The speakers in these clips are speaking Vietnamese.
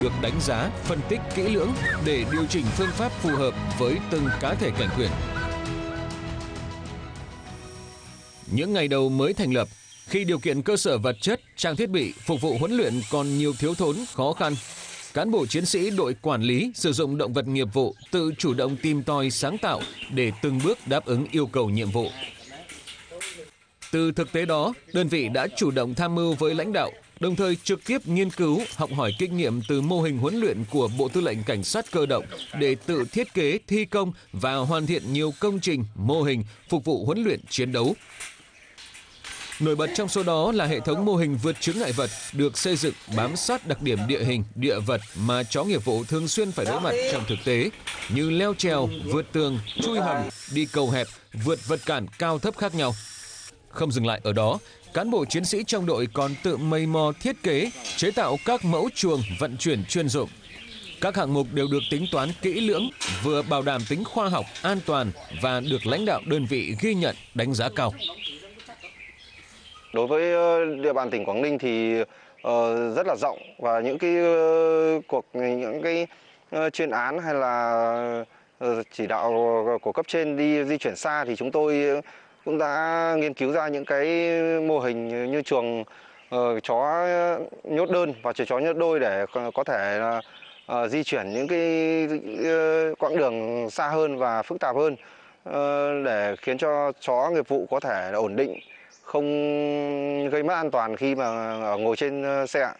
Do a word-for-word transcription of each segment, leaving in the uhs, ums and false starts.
được đánh giá, phân tích kỹ lưỡng để điều chỉnh phương pháp phù hợp với từng cá thể cảnh khuyển. Những ngày đầu mới thành lập, khi điều kiện cơ sở vật chất, trang thiết bị phục vụ huấn luyện còn nhiều thiếu thốn, khó khăn, cán bộ chiến sĩ đội quản lý sử dụng động vật nghiệp vụ tự chủ động tìm tòi sáng tạo để từng bước đáp ứng yêu cầu nhiệm vụ. Từ thực tế đó, đơn vị đã chủ động tham mưu với lãnh đạo, đồng thời trực tiếp nghiên cứu, học hỏi kinh nghiệm từ mô hình huấn luyện của Bộ Tư lệnh Cảnh sát Cơ động để tự thiết kế, thi công và hoàn thiện nhiều công trình, mô hình phục vụ huấn luyện chiến đấu. Nổi bật trong số đó là hệ thống mô hình vượt chướng ngại vật được xây dựng bám sát đặc điểm địa hình, địa vật mà chó nghiệp vụ thường xuyên phải đối mặt trong thực tế, như leo trèo, vượt tường, chui hầm, đi cầu hẹp, vượt vật cản cao thấp khác nhau. Không dừng lại ở đó, cán bộ chiến sĩ trong đội còn tự mày mò thiết kế, chế tạo các mẫu chuồng vận chuyển chuyên dụng. Các hạng mục đều được tính toán kỹ lưỡng, vừa bảo đảm tính khoa học, an toàn và được lãnh đạo đơn vị ghi nhận, đánh giá cao. Đối với địa bàn tỉnh Quảng Ninh thì uh, rất là rộng, và những cái uh, cuộc những cái uh, chuyên án hay là uh, chỉ đạo của cấp trên đi di chuyển xa thì chúng tôi cũng đã nghiên cứu ra những cái mô hình như chuồng uh, chó nhốt đơn và chuồng chó nhốt đôi để có thể uh, uh, di chuyển những cái uh, quãng đường xa hơn và phức tạp hơn, uh, để khiến cho chó nghiệp vụ có thể ổn định, không gây mất an toàn khi mà ngồi trên xe.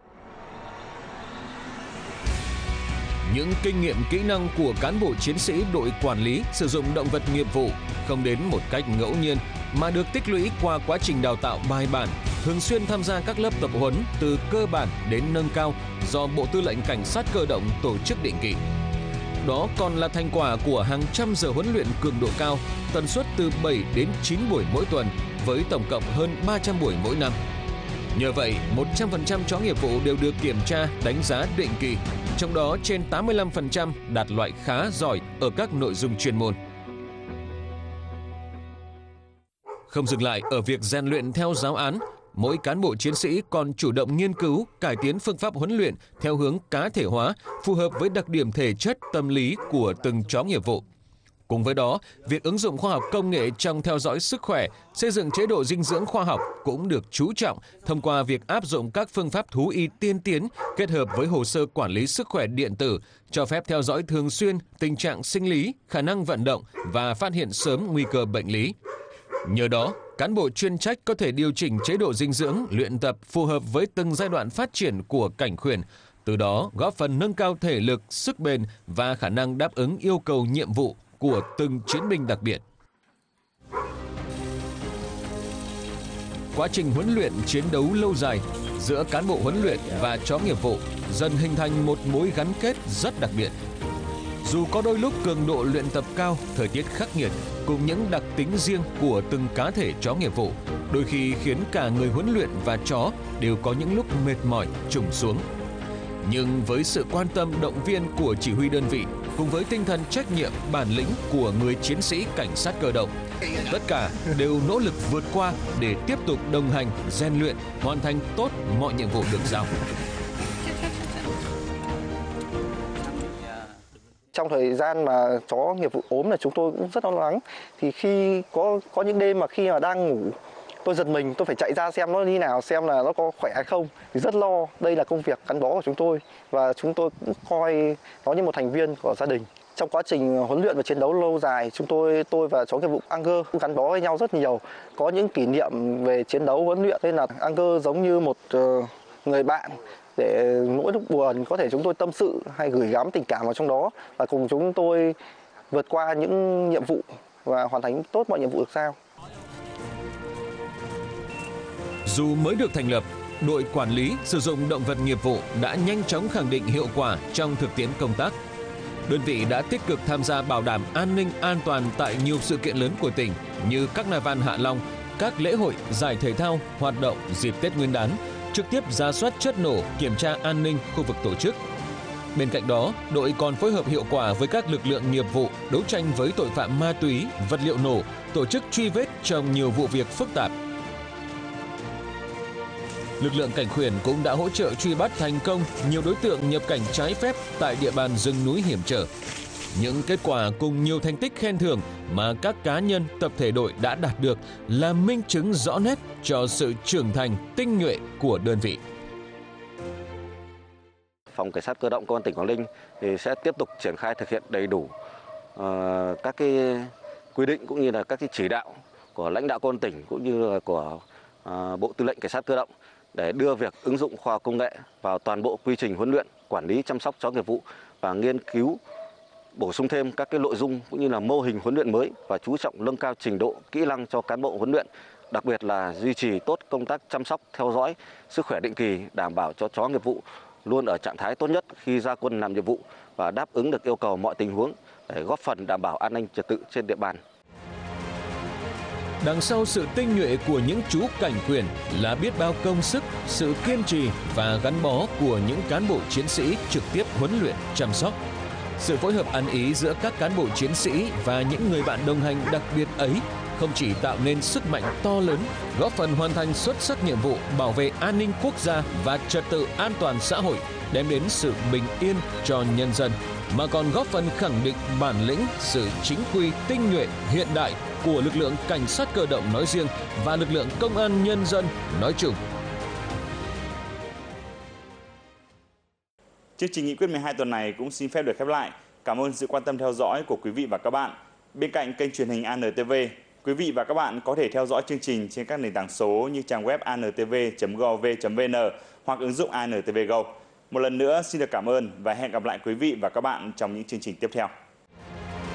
Những kinh nghiệm kỹ năng của cán bộ chiến sĩ đội quản lý sử dụng động vật nghiệp vụ không đến một cách ngẫu nhiên mà được tích lũy qua quá trình đào tạo bài bản, thường xuyên tham gia các lớp tập huấn từ cơ bản đến nâng cao do Bộ Tư lệnh Cảnh sát Cơ động tổ chức định kỳ. Đó còn là thành quả của hàng trăm giờ huấn luyện cường độ cao, tần suất từ bảy đến chín buổi mỗi tuần, với tổng cộng hơn ba trăm buổi mỗi năm. Nhờ vậy, một trăm phần trăm chó nghiệp vụ đều được kiểm tra, đánh giá định kỳ, trong đó trên tám mươi lăm phần trăm đạt loại khá giỏi ở các nội dung chuyên môn. Không dừng lại ở việc rèn luyện theo giáo án, mỗi cán bộ chiến sĩ còn chủ động nghiên cứu, cải tiến phương pháp huấn luyện theo hướng cá thể hóa, phù hợp với đặc điểm thể chất, tâm lý của từng chó nghiệp vụ. Cùng với đó, việc ứng dụng khoa học công nghệ trong theo dõi sức khỏe, xây dựng chế độ dinh dưỡng khoa học cũng được chú trọng thông qua việc áp dụng các phương pháp thú y tiên tiến kết hợp với hồ sơ quản lý sức khỏe điện tử, cho phép theo dõi thường xuyên tình trạng sinh lý, khả năng vận động và phát hiện sớm nguy cơ bệnh lý. Nhờ đó, cán bộ chuyên trách có thể điều chỉnh chế độ dinh dưỡng, luyện tập phù hợp với từng giai đoạn phát triển của cảnh khuyển, từ đó góp phần nâng cao thể lực, sức bền và khả năng đáp ứng yêu cầu nhiệm vụ của từng chiến binh đặc biệt. Quá trình huấn luyện chiến đấu lâu dài giữa cán bộ huấn luyện và chó nghiệp vụ dần hình thành một mối gắn kết rất đặc biệt. Dù có đôi lúc cường độ luyện tập cao, thời tiết khắc nghiệt cùng những đặc tính riêng của từng cá thể chó nghiệp vụ, đôi khi khiến cả người huấn luyện và chó đều có những lúc mệt mỏi, trùng xuống. Nhưng với sự quan tâm động viên của chỉ huy đơn vị cùng với tinh thần trách nhiệm, bản lĩnh của người chiến sĩ cảnh sát cơ động, tất cả đều nỗ lực vượt qua để tiếp tục đồng hành, rèn luyện, hoàn thành tốt mọi nhiệm vụ được giao. Trong thời gian mà chó nghiệp vụ ốm là chúng tôi cũng rất lo lắng. Thì khi có có những đêm mà khi mà đang ngủ, tôi giật mình, tôi phải chạy ra xem nó như nào, xem là nó có khỏe hay không. Thì rất lo, đây là công việc gắn bó của chúng tôi và chúng tôi cũng coi nó như một thành viên của gia đình. Trong quá trình huấn luyện và chiến đấu lâu dài, chúng tôi tôi và chó nghiệp vụ Anger cũng gắn bó với nhau rất nhiều. Có những kỷ niệm về chiến đấu huấn luyện, nên là Anger giống như một người bạn, để mỗi lúc buồn có thể chúng tôi tâm sự hay gửi gắm tình cảm vào trong đó và cùng chúng tôi vượt qua những nhiệm vụ và hoàn thành tốt mọi nhiệm vụ được giao. Dù mới được thành lập, đội quản lý sử dụng động vật nghiệp vụ đã nhanh chóng khẳng định hiệu quả trong thực tiễn công tác. Đơn vị đã tích cực tham gia bảo đảm an ninh an toàn tại nhiều sự kiện lớn của tỉnh như các Carnival Hạ Long, các lễ hội, giải thể thao, hoạt động dịp Tết Nguyên đán, trực tiếp rà soát chất nổ, kiểm tra an ninh khu vực tổ chức. Bên cạnh đó, đội còn phối hợp hiệu quả với các lực lượng nghiệp vụ đấu tranh với tội phạm ma túy, vật liệu nổ, tổ chức truy vết trong nhiều vụ việc phức tạp. lực lượng cảnh khuyển cũng đã hỗ trợ truy bắt thành công nhiều đối tượng nhập cảnh trái phép tại địa bàn rừng núi hiểm trở. Những kết quả cùng nhiều thành tích khen thưởng mà các cá nhân, tập thể đội đã đạt được là minh chứng rõ nét cho sự trưởng thành, tinh nhuệ của đơn vị. Phòng Cảnh sát Cơ động Công an tỉnh Quảng Ninh thì sẽ tiếp tục triển khai thực hiện đầy đủ uh, các cái quy định cũng như là các cái chỉ đạo của lãnh đạo công an tỉnh cũng như là của uh, Bộ Tư lệnh Cảnh sát Cơ động để đưa việc ứng dụng khoa học công nghệ vào toàn bộ quy trình huấn luyện, quản lý, chăm sóc chó nghiệp vụ và nghiên cứu bổ sung thêm các cái nội dung cũng như là mô hình huấn luyện mới và chú trọng nâng cao trình độ kỹ năng cho cán bộ huấn luyện, đặc biệt là duy trì tốt công tác chăm sóc, theo dõi sức khỏe định kỳ, đảm bảo cho chó nghiệp vụ luôn ở trạng thái tốt nhất khi ra quân làm nhiệm vụ và đáp ứng được yêu cầu mọi tình huống để góp phần đảm bảo an ninh trật tự trên địa bàn. Đằng sau sự tinh nhuệ của những chú cảnh khuyển là biết bao công sức, sự kiên trì và gắn bó của những cán bộ chiến sĩ trực tiếp huấn luyện, chăm sóc. Sự phối hợp ăn ý giữa các cán bộ chiến sĩ và những người bạn đồng hành đặc biệt ấy không chỉ tạo nên sức mạnh to lớn, góp phần hoàn thành xuất sắc nhiệm vụ bảo vệ an ninh quốc gia và trật tự an toàn xã hội, đem đến sự bình yên cho nhân dân, mà còn góp phần khẳng định bản lĩnh, sự chính quy, tinh nhuệ, hiện đại của lực lượng cảnh sát cơ động nói riêng và lực lượng công an nhân dân nói chung. Chương trình nghị quyết mười hai tuần này cũng xin phép được khép lại. Cảm ơn sự quan tâm theo dõi của quý vị và các bạn. Bên cạnh kênh truyền hình a en tê vê, quý vị và các bạn có thể theo dõi chương trình trên các nền tảng số như trang web a en tê vê chấm gov chấm vn hoặc ứng dụng a en tê vê Go. Một lần nữa xin được cảm ơn và hẹn gặp lại quý vị và các bạn trong những chương trình tiếp theo.